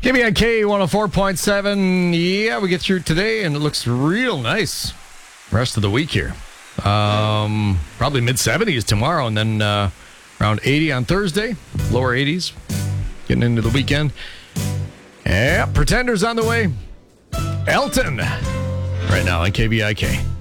KBIK 104.7. Yeah, we get through today, and it looks real nice. Rest of the week here. Probably mid-70s tomorrow, and then around 80 on Thursday. Lower 80s. Getting into the weekend. Yeah, Pretenders on the way. Elton right now on KBIK.